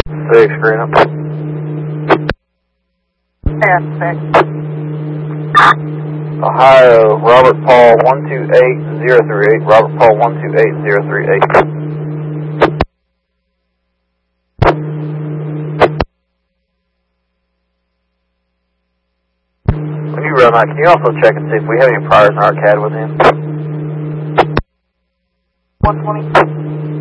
6, screen up. Aspect. Ohio, Robert Paul 128038, Robert Paul 128038. When you run that, can you also check and see if we have any priors in our CAD with him? 120.